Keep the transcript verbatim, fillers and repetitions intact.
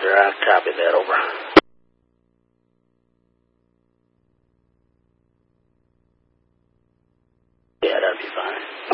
sir. I've copied that over. Yeah, that'd be fine.